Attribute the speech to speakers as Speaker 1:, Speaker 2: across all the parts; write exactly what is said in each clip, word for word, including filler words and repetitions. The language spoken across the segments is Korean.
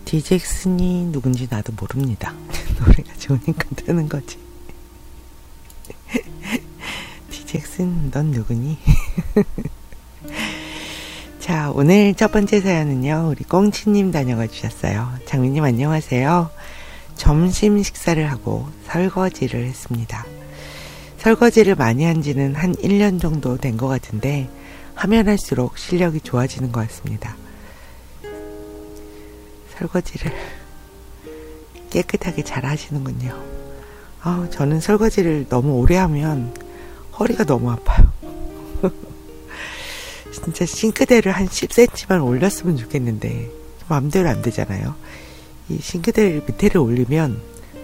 Speaker 1: 디젝슨이 누군지 나도 모릅니다. 노래가 좋으니까 뜨는 거지. 디젝슨, 넌 누구니? 자, 오늘 첫 번째 사연은요, 우리 꽁치님 다녀가 주셨어요. 장미님 안녕하세요. 점심 식사를 하고 설거지를 했습니다. 설거지를 많이 한 지는 한 일 년 정도 된 것 같은데, 하면 할수록 실력이 좋아지는 것 같습니다. 설거지를 깨끗하게 잘 하시는군요. 아, 저는 설거지를 너무 오래 하면 허리가 너무 아파요. 진짜 싱크대를 한 십 센티미터만 올렸으면 좋겠는데 마음대로 안 되잖아요. 이 싱크대 밑에를 올리면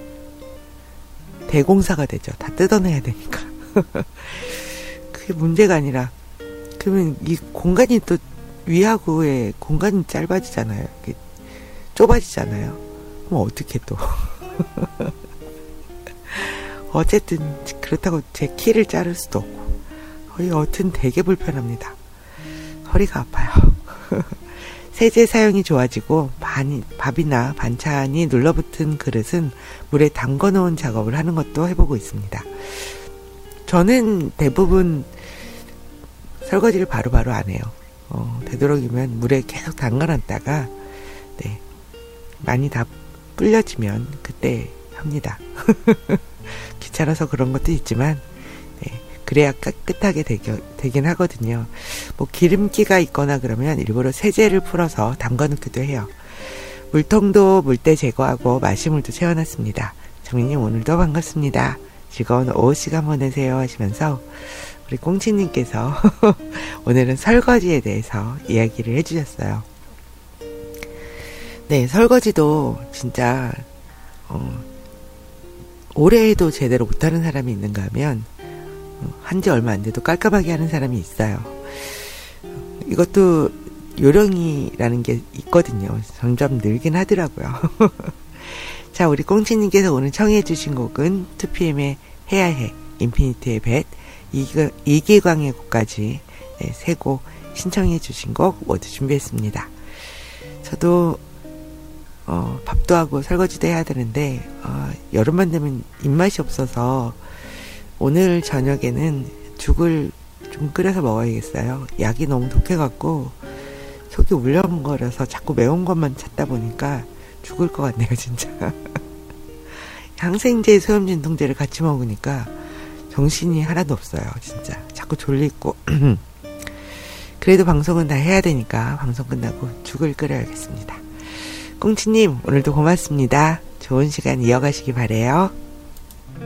Speaker 1: 대공사가 되죠. 다 뜯어내야 되니까. 그게 문제가 아니라, 그러면 이 공간이 또 위하고의 공간이 짧아지잖아요. 좁아지잖아요. 그럼 어떻게 또. 어쨌든 그렇다고 제 키를 자를 수도 없고, 거의 여튼 되게 불편합니다. 허리가 아파요. 세제 사용이 좋아지고 반, 밥이나 반찬이 눌러붙은 그릇은 물에 담궈 놓은 작업을 하는 것도 해보고 있습니다. 저는 대부분 설거지를 바로바로 안 해요. 어, 되도록이면 물에 계속 담가놨다가 네, 많이 다 불려지면 그때 합니다. 귀찮아서 그런 것도 있지만 네, 그래야 깨끗하게 되겨, 되긴 하거든요. 뭐 기름기가 있거나 그러면 일부러 세제를 풀어서 담가놓기도 해요. 물통도 물때 제거하고 마시물도 채워놨습니다. 정민님 오늘도 반갑습니다. 즐거운 오후 시간 보내세요 하시면서 우리 꽁치님께서 오늘은 설거지에 대해서 이야기를 해주셨어요. 네, 설거지도 진짜 어, 오래 해도 제대로 못하는 사람이 있는가 하면 한지 얼마 안 돼도 깔끔하게 하는 사람이 있어요. 이것도 요령이라는 게 있거든요. 점점 늘긴 하더라고요. 자, 우리 꽁치님께서 오늘 청해 주신 곡은 투피엠의 해야 해, 인피니트의 뱃, 이기광의 곡까지 네, 세 곡 신청해 주신 곡 모두 준비했습니다. 저도 어, 밥도 하고 설거지도 해야 되는데 어, 여름만 되면 입맛이 없어서 오늘 저녁에는 죽을 좀 끓여서 먹어야겠어요. 약이 너무 독해갖고 속이 울렁거려서 자꾸 매운 것만 찾다 보니까 죽을 것 같네요, 진짜. 항생제, 소염진통제를 같이 먹으니까 정신이 하나도 없어요, 진짜. 자꾸 졸리고. 그래도 방송은 다 해야 되니까 방송 끝나고 죽을 끓여야겠습니다. 꽁치님, 오늘도 고맙습니다. 좋은 시간 이어가시기 바래요.